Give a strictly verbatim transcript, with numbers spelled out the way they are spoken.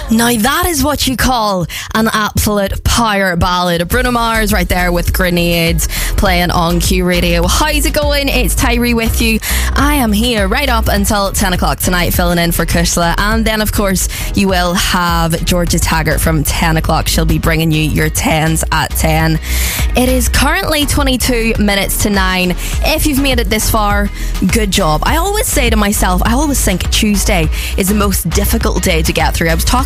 Now that is what you call an absolute power ballad. Bruno Mars right there with Grenades playing on Q Radio. How's it going? It's Tyree with you. I am here right up until ten o'clock tonight filling in for Kushla, and then of course you will have Georgia Taggart from ten o'clock. She'll be bringing you your tens at ten. It is currently twenty-two minutes to nine. If you've made it this far, good job. I always say to myself, I always think Tuesday is the most difficult day to get through. I was talking